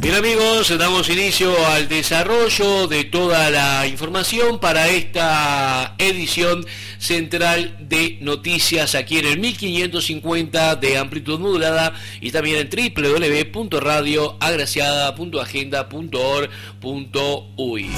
Bien amigos, damos inicio al desarrollo de toda la información para esta edición central de noticias aquí en el 1550 de amplitud modulada y también en www.radioagraciada.agenda.org.uy.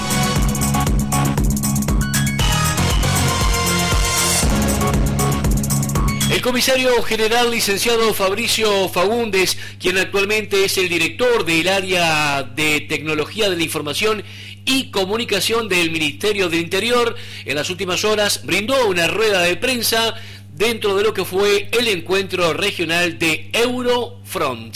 El comisario general licenciado Fabricio Fagundes, quien actualmente es el director del área de tecnología de la información y comunicación del Ministerio del Interior, en las últimas horas brindó una rueda de prensa dentro de lo que fue el encuentro regional de Eurofront.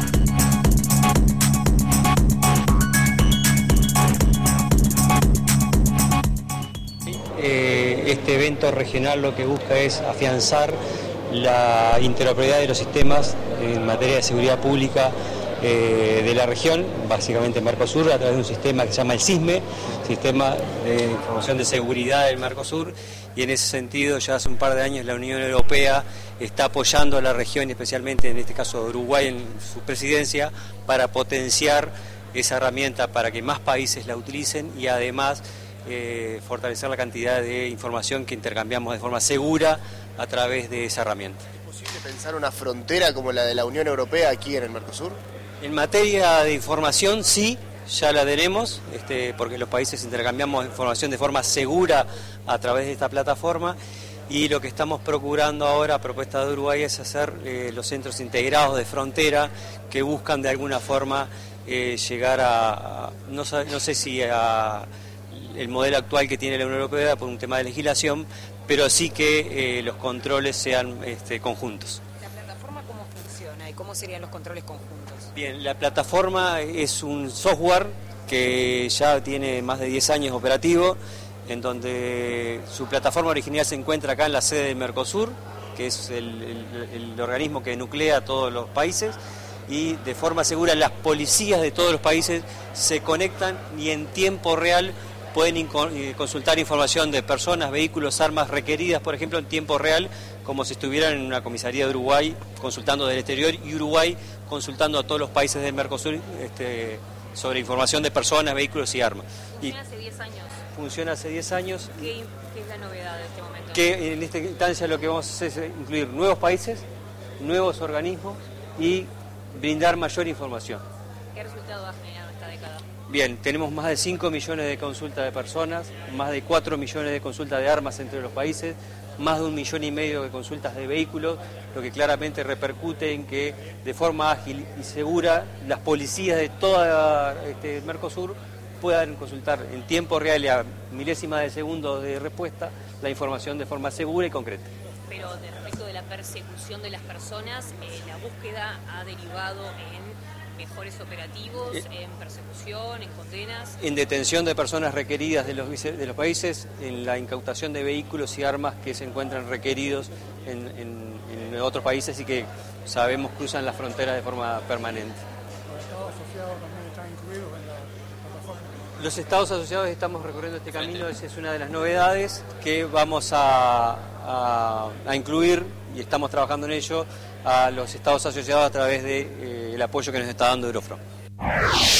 Este evento regional lo que busca es afianzar la interoperabilidad de los sistemas en materia de seguridad pública de la región, básicamente Mercosur, a través de un sistema que se llama el SISME, Sistema de Información de Seguridad del Mercosur, y en ese sentido ya hace un par de años la Unión Europea está apoyando a la región, especialmente en este caso Uruguay en su presidencia, para potenciar esa herramienta para que más países la utilicen y además fortalecer la cantidad de información que intercambiamos de forma segura a través de esa herramienta. ¿Es posible pensar una frontera como la de la Unión Europea aquí en el Mercosur? En materia de información sí, ya la tenemos, porque los países intercambiamos información de forma segura a través de esta plataforma, y lo que estamos procurando ahora, a propuesta de Uruguay, es hacer los centros integrados de frontera que buscan de alguna forma llegar a, no sé si a el modelo actual que tiene la Unión Europea por un tema de legislación, pero sí que los controles sean conjuntos. ¿La plataforma cómo funciona y cómo serían los controles conjuntos? Bien, la plataforma es un software que ya tiene más de 10 años operativo, en donde su plataforma original se encuentra acá en la sede de Mercosur, que es el organismo que nuclea a todos los países, y de forma segura las policías de todos los países se conectan y en tiempo real pueden consultar información de personas, vehículos, armas requeridas, por ejemplo, en tiempo real, como si estuvieran en una comisaría de Uruguay consultando del exterior, y Uruguay consultando a todos los países del Mercosur sobre información de personas, vehículos y armas. ¿Funciona hace 10 años? Funciona hace 10 años. ¿Qué es la novedad de este momento? Que en esta instancia lo que vamos a hacer es incluir nuevos países, nuevos organismos y brindar mayor información. ¿Qué resultado ha generado esta década? Bien, tenemos más de 5 millones de consultas de personas, más de 4 millones de consultas de armas entre los países, más de 1,5 millones de consultas de vehículos, lo que claramente repercute en que de forma ágil y segura las policías de toda el Mercosur puedan consultar en tiempo real y a milésimas de segundos de respuesta la información de forma segura y concreta. Pero respecto de la persecución de las personas, la búsqueda ha derivado en mejores operativos, en persecución, en condenas. En detención de personas requeridas de los países, en la incautación de vehículos y armas que se encuentran requeridos en otros países y que sabemos cruzan las fronteras de forma permanente. ¿Los estados asociados también están incluidos en la plataforma? Los estados asociados estamos recorriendo este camino, esa es una de las novedades que vamos a incluir, y estamos trabajando en ello, a los estados asociados a través del apoyo que nos está dando Eurofront.